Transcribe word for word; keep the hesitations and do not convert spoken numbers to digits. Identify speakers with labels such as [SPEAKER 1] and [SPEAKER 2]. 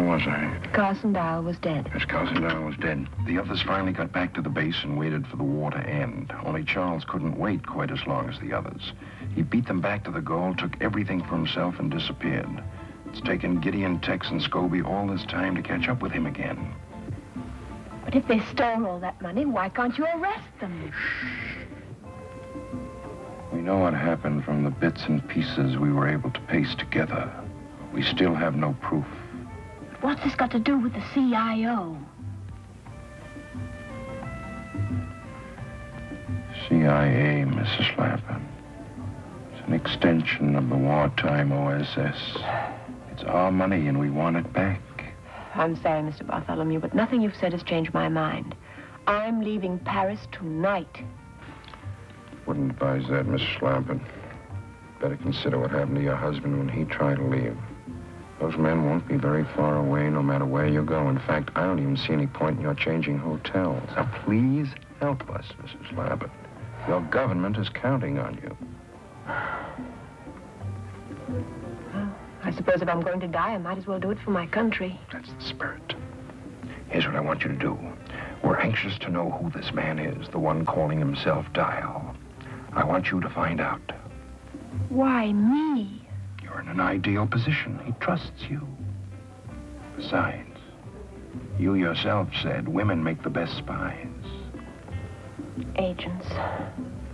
[SPEAKER 1] Where was I?
[SPEAKER 2] Carson Dial was dead.
[SPEAKER 1] Yes, Carson Dial was dead. The others finally got back to the base and waited for the war to end. Only Charles couldn't wait quite as long as the others. He beat them back to the goal, took everything for himself, and disappeared. It's taken Gideon, Tex, and Scobie all this time to catch up with him again.
[SPEAKER 2] But if they stole all that money, why can't you arrest them?
[SPEAKER 1] We know what happened from the bits and pieces we were able to paste together. We still have no proof.
[SPEAKER 2] What's this got to do with the C I O?
[SPEAKER 1] C I A, Missus Lappin. It's an extension of the wartime O S S. It's our money and we want it back.
[SPEAKER 2] I'm sorry, Mister Bartholomew, but nothing you've said has changed my mind. I'm leaving Paris tonight.
[SPEAKER 1] Wouldn't advise that, Missus Lappin. Better consider what happened to your husband when he tried to leave. Those men won't be very far away no matter where you go. In fact, I don't even see any point in your changing hotels. Now, please help us, Missus Lappin. Your government is counting on you.
[SPEAKER 2] Well, I suppose if I'm going to die, I might as well do it for my country.
[SPEAKER 1] That's the spirit. Here's what I want you to do. We're anxious to know who this man is, the one calling himself Dial. I want you to find out.
[SPEAKER 2] Why me?
[SPEAKER 1] You're in an ideal position. He trusts you. Besides, you yourself said women make the best spies.
[SPEAKER 2] Agents.